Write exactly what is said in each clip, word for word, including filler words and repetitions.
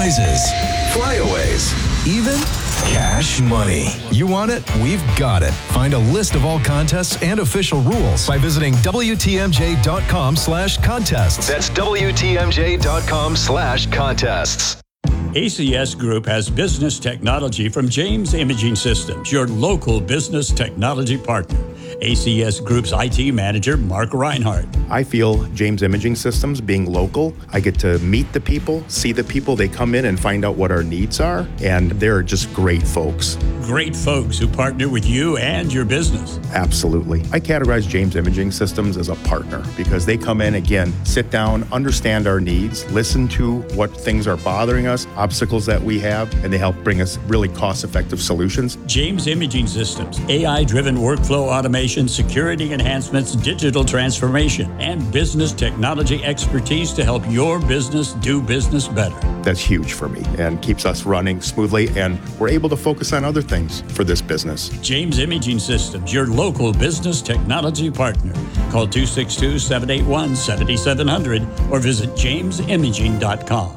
prizes, flyaways, even cash money. You want it? We've got it. Find a list of all contests and official rules by visiting W T M J dot com slash contests. That's W T M J dot com slash contests. A C S Group has business technology from James Imaging Systems, your local business technology partner. A C S Group's I T manager, Mark Reinhardt. I feel James Imaging Systems, being local, I get to meet the people, see the people. They come in and find out what our needs are, and they're just great folks. Great folks who partner with you and your business. Absolutely. I categorize James Imaging Systems as a partner because they come in, again, sit down, understand our needs, listen to what things are bothering us, obstacles that we have, and they help bring us really cost-effective solutions. James Imaging Systems, A I-driven workflow automation, security enhancements, digital transformation, and business technology expertise to help your business do business better. That's huge for me and keeps us running smoothly, and we're able to focus on other things for this business. James Imaging Systems, your local business technology partner. Call two six two, seven eight one, seven seven zero zero or visit james imaging dot com.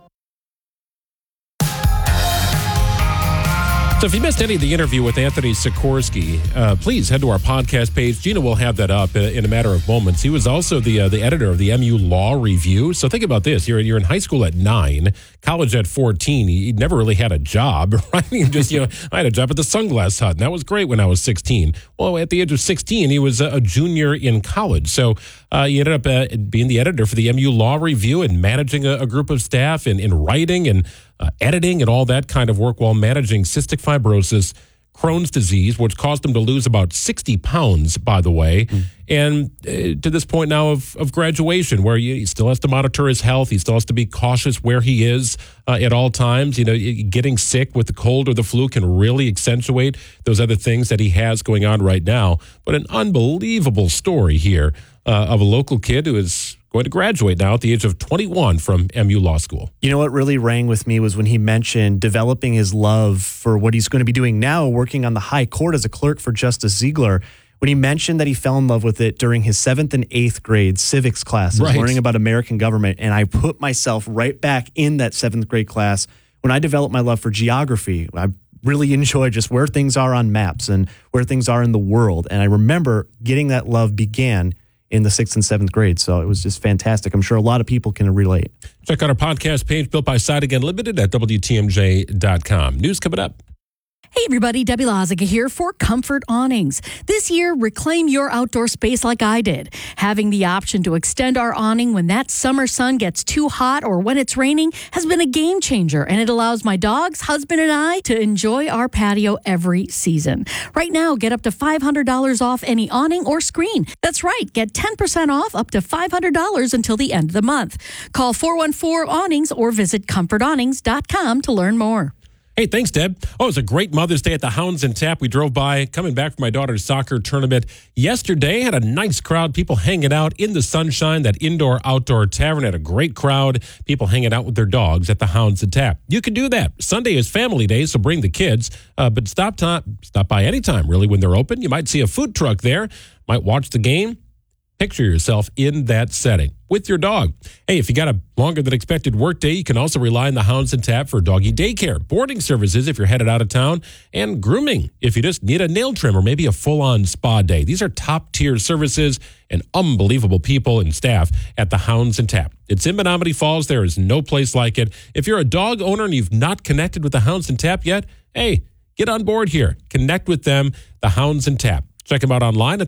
So if you missed any of the interview with Anthony Sikorsky, uh, please head to our podcast page. Gina will have that up in a matter of moments. He was also the uh, the editor of the M U Law Review. So think about this. You're, you're in high school at nine, college at fourteen. He never really had a job, right? He just, you know, I had a job at the Sunglass Hut, and that was great when I was sixteen. Well, at the age of sixteen, he was a junior in college. So uh, he ended up uh, being the editor for the M U Law Review and managing a, a group of staff and in writing and Uh, editing and all that kind of work while managing cystic fibrosis, Crohn's disease, which caused him to lose about sixty pounds, by the way. Mm. And uh, to this point now of, of graduation, where he, he still has to monitor his health. He still has to be cautious where he is uh, at all times. You know, getting sick with the cold or the flu can really accentuate those other things that he has going on right now. But an unbelievable story here uh, of a local kid who is going to graduate now at the age of twenty-one from M U Law School. You know what really rang with me was when he mentioned developing his love for what he's going to be doing now, working on the high court as a clerk for Justice Ziegler. When he mentioned that he fell in love with it during his seventh and eighth grade civics classes, right, learning about American government, and I put myself right back in that seventh grade class when I developed my love for geography. I really enjoy just where things are on maps and where things are in the world. And I remember getting that love began in the sixth and seventh grade. So it was just fantastic. I'm sure a lot of people can relate. Check out our podcast page built by Sideagain Limited at W T M J dot com. News coming up. Hey everybody, Debbie Lozica here for Comfort Awnings. This year, reclaim your outdoor space like I did. Having the option to extend our awning when that summer sun gets too hot or when it's raining has been a game changer, and it allows my dogs, husband, and I to enjoy our patio every season. Right now, get up to five hundred dollars off any awning or screen. That's right, get ten percent off up to five hundred dollars until the end of the month. Call four one four awnings or visit comfort awnings dot com to learn more. Hey, thanks, Deb. Oh, it was a great Mother's Day at the Hounds and Tap. We drove by, coming back from my daughter's soccer tournament yesterday. Had a nice crowd, people hanging out in the sunshine, that indoor-outdoor tavern. Had a great crowd, people hanging out with their dogs at the Hounds and Tap. You can do that. Sunday is family day, so bring the kids. Uh, but stop, to, stop by anytime, really, when they're open. You might see a food truck there, might watch the game. Picture yourself in that setting with your dog. Hey, if you got a longer than expected work day, you can also rely on the Hounds and Tap for doggy daycare, boarding services if you're headed out of town, and grooming if you just need a nail trim or maybe a full-on spa day. These are top-tier services and unbelievable people and staff at the Hounds and Tap. It's in Menominee Falls. There is no place like it. If you're a dog owner and you've not connected with the Hounds and Tap yet, hey, get on board here. Connect with them, the Hounds and Tap. Check them out online at